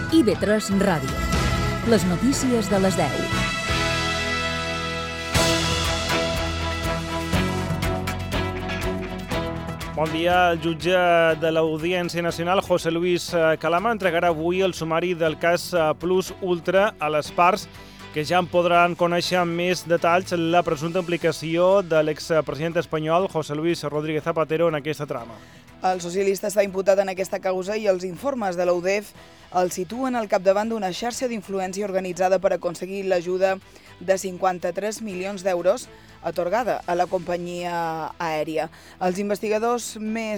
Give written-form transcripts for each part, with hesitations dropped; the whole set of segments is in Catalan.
IB3 Ràdio. Les notícies de les 10. Bon dia. El jutge de l'Audiència Nacional, José Luis Calama, entregarà avui el sumari del cas Plus Ultra a les parts, que ja en podran conèixer més detalls la presumpta implicació de l'expresident espanyol José Luis Rodríguez Zapatero en aquesta trama. El socialista està imputat en aquesta causa i els informes de la UDEF el situen al capdavant d'una xarxa d'influència organitzada per aconseguir l'ajuda de 53 milions d'euros atorgada a la companyia aèria. Els investigadors,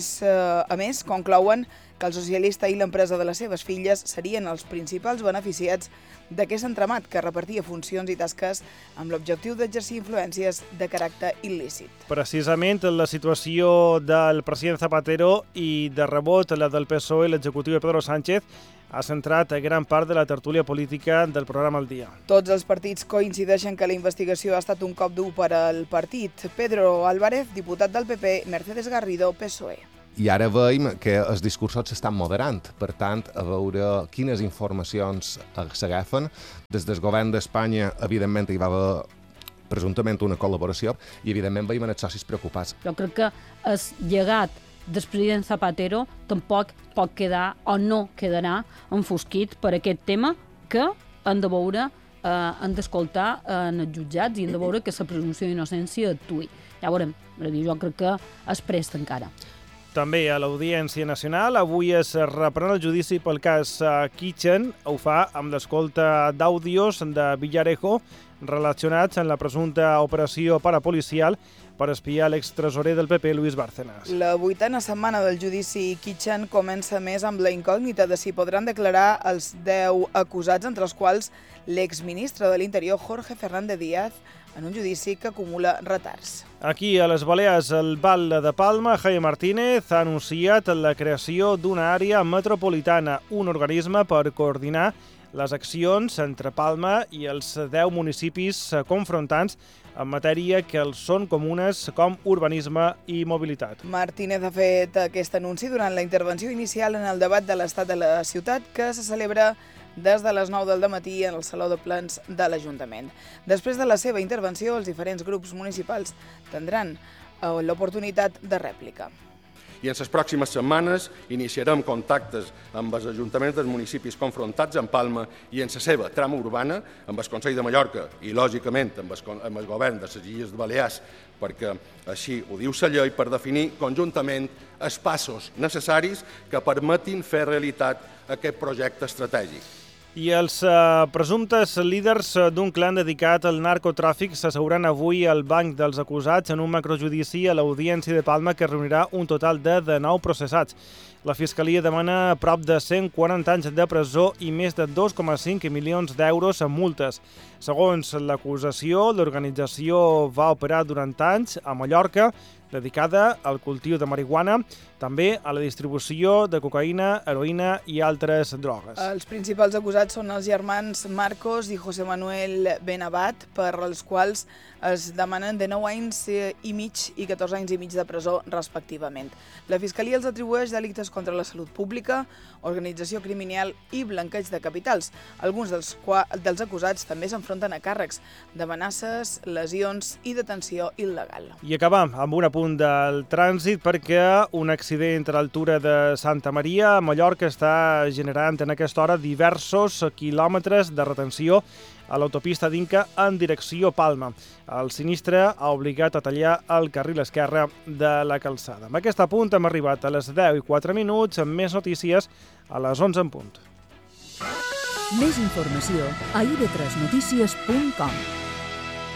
a més, conclouen que el socialista i l'empresa de les seves filles serien els principals beneficiats d'aquest entramat que repartia funcions i tasques amb l'objectiu d'exercir influències de caràcter il·lícit. Precisament la situació del president Zapatero i de rebot la del PSOE i l'executiu de Pedro Sánchez ha centrat gran part de la tertúlia política del programa El Dia. Tots els partits coincideixen que la investigació ha estat un cop dur per al partit. Pedro Álvarez, diputat del PP, Mercedes Garrido, PSOE. I ara veiem que els discursos s'estan moderant, per tant, a veure quines informacions s'agafen. Des del govern d'Espanya, evidentment, hi va haver presumptament una col·laboració i, evidentment, veiem els socis preocupats. Jo crec que el llegat del president Zapatero tampoc pot quedar o no quedarà enfosquit per aquest tema que han de veure, han d'escoltar en els jutjats i han de veure que la presumpció d'innocència actuï. Ja veurem, jo crec que es presta encara. També a l'Audiència Nacional avui es reprèn el judici pel cas Kitchen. Ho fa amb l'escolta d'àudios de Villarejo relacionats amb la presumpta operació parapolicial per espiar l'extresorer del PP, Luis Bárcenas. La 8a setmana del judici Kitchen comença més amb la incògnita de si podran declarar els 10 acusats, entre els quals l'exministre de l'Interior, Jorge Fernández Díaz, en un judici que acumula retards. Aquí, a les Balears, el Val de Palma, Jaime Martínez, ha anunciat la creació d'una àrea metropolitana, un organisme per coordinar les accions entre Palma i els 10 municipis confrontants en matèria que els són comunes com urbanisme i mobilitat. Martínez ha fet aquest anunci durant la intervenció inicial en el debat de l'estat de la ciutat que se celebra des de les 9 del dematí en el Saló de Plens de l'Ajuntament. Després de la seva intervenció, els diferents grups municipals tindran l'oportunitat de rèplica. I en les pròximes setmanes iniciarem contactes amb els ajuntaments dels municipis confrontats en Palma i en la seva trama urbana, amb el Consell de Mallorca i, lògicament, amb el govern de les Illes Balears, perquè així ho diu la llei, per definir conjuntament els passos necessaris que permetin fer realitat aquest projecte estratègic. I els presumptes líders d'un clan dedicat al narcotràfic s'asseuran avui al banc dels acusats en un macrojudici a l'Audiència de Palma que reunirà un total de 19 processats. La Fiscalia demana prop de 140 anys de presó i més de 2,5 milions d'euros en multes. Segons l'acusació, l'organització va operar durant anys a Mallorca, dedicada al cultiu de marihuana, també a la distribució de cocaïna, heroïna i altres drogues. Els principals acusats són els germans Marcos i José Manuel Benabat, per als quals es demanen de 9 anys i mig i 14 anys i mig de presó, respectivament. La Fiscalia els atribueix delictes contra la salut pública, organització criminal i blanqueig de capitals. Alguns dels acusats també s'enfronten a càrrecs d'amenaces, lesions i detenció il·legal. I acabam amb un apunt del trànsit perquè un accident a l'altura de Santa Maria a Mallorca està generant en aquesta hora diversos quilòmetres de retenció a l'autopista d'Inca en direcció Palma. El sinistre ha obligat a tallar el carril esquerre de la calçada. Amb aquest apunt hem arribat a les 10:04 amb més notícies a les 11 en punt. Més informació a ib3notícies.com.